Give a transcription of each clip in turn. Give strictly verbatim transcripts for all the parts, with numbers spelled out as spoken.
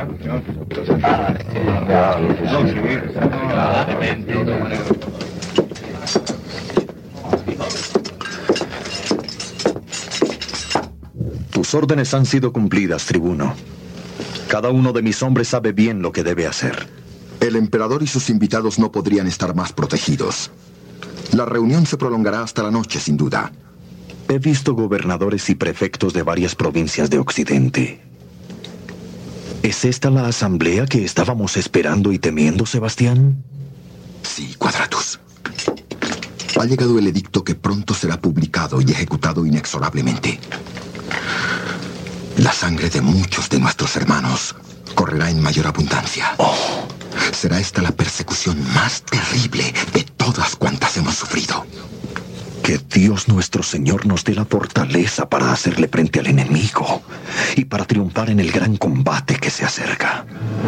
Tus órdenes han sido cumplidas, tribuno. Cada uno de mis hombres sabe bien lo que debe hacer. El emperador y sus invitados no podrían estar más protegidos. La reunión se prolongará hasta la noche, sin duda. He visto gobernadores y prefectos de varias provincias de Occidente. ¿Es esta la asamblea que estábamos esperando y temiendo, Sebastián? Sí, Quadratus. Ha llegado el edicto que pronto será publicado y ejecutado inexorablemente. La sangre de muchos de nuestros hermanos correrá en mayor abundancia. Oh. Será esta la persecución más terrible de todas cuantas hemos sufrido. Que Dios nuestro Señor nos dé la fortaleza para hacerle frente al enemigo y para triunfar en el gran combate que se acerca.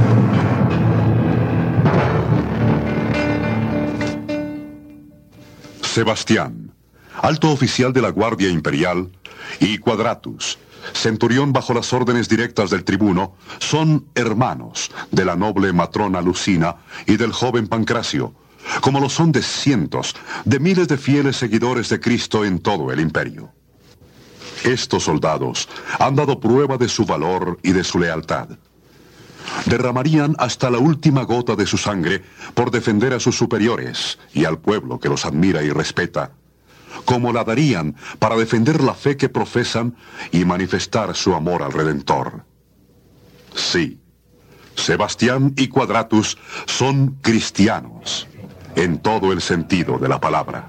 Sebastián, alto oficial de la Guardia Imperial, y Quadratus, centurión bajo las órdenes directas del tribuno, son hermanos de la noble matrona Lucina y del joven Pancracio, como lo son de cientos, de miles de fieles seguidores de Cristo en todo el imperio. Estos soldados han dado prueba de su valor y de su lealtad. Derramarían hasta la última gota de su sangre por defender a sus superiores y al pueblo que los admira y respeta, como la darían para defender la fe que profesan y manifestar su amor al Redentor. Sí, Sebastián y Quadratus son cristianos, en todo el sentido de la palabra.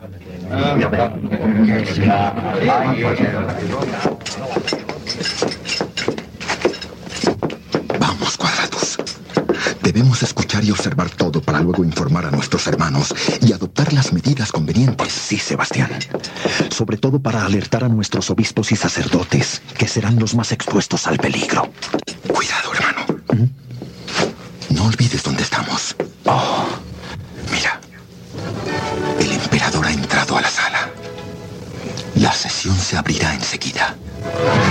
Vamos, Quadratus. Debemos escuchar y observar todo para luego informar a nuestros hermanos y adoptar las medidas convenientes. Sí, Sebastián. Sobre todo para alertar a nuestros obispos y sacerdotes, que serán los más expuestos al peligro. Cuidado, hermano. ¿Mm? No olvides dónde estamos. Oh. Mira. El emperador ha entrado a la sala. La sesión se abrirá enseguida.